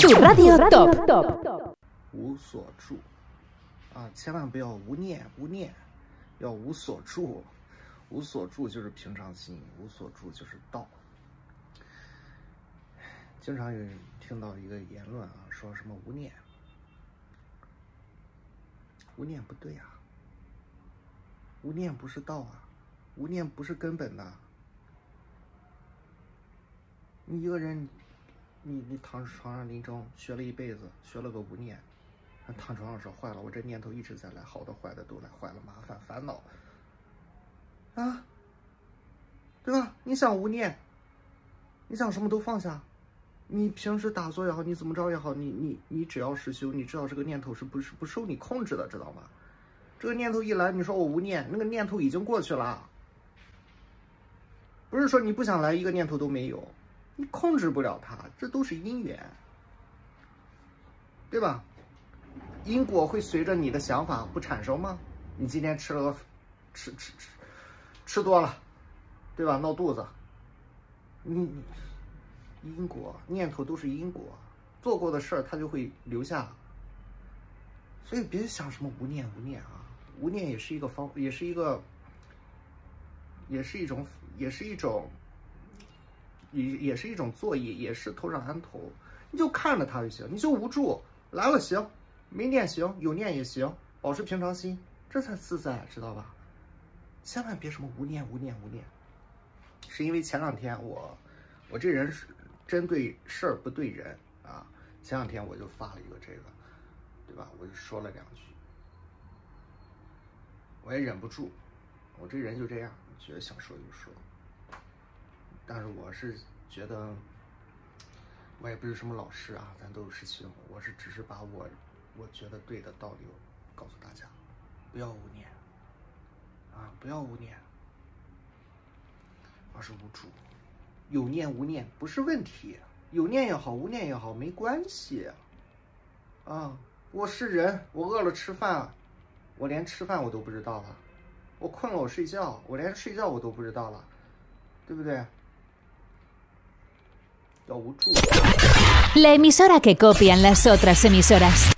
su radio top。 无所住啊，千万不要无念，要无所住。无所住就是平常心，无所住就是道。经常有人听到一个言论啊，说什么无念，无念不对啊，无念不是道啊，无念不是根本的。你一个人，你躺床上临终学了一辈子，学了个无念，躺床上说坏了，我这念头一直在来，好的坏的都来，坏了麻烦烦恼啊，对吧？你想无念，你想什么都放下，你平时打坐也好，你怎么着也好，你只要是修，你知道这个念头是不受你控制的，知道吗？这个念头一来，你说我无念，那个念头已经过去了，不是说你不想来，一个念头都没有。你控制不了它，这都是因缘，对吧？因果会随着你的想法不产生吗？你今天吃多了，对吧？闹肚子，你因果念头都是因果，做过的事儿它就会留下。所以别想什么无念啊，无念也是一个也是一种作业，也是头上安头，你就看着它就行，你就无助，来了行，没念行，有念也行，保持平常心，这才自在，知道吧？千万别什么无念，是因为前两天我这人是针对事儿不对人啊，前两天我就发了一个这个，对吧？我就说了2句，我也忍不住，我这人就这样，觉得想说就说。但是我是觉得，我也不是什么老师啊，咱都有师兄，我是只是把我觉得对的道理告诉大家，不要无念啊，不要无念，而是无助。有念无念不是问题，有念也好，无念也好，没关系啊。我是人，我饿了吃饭，我连吃饭我都不知道了；我困了我睡觉，我连睡觉我都不知道了，对不对？ La emisora que copian las otras emisoras.